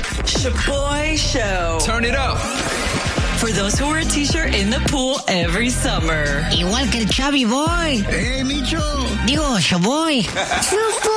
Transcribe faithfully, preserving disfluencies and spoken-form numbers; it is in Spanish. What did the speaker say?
Shaboy Show. Turn it up. For those who wear a t-shirt in the pool every summer. Igual que el Chavi Boy. ¡Eh, Micho! Digo, Shaboy.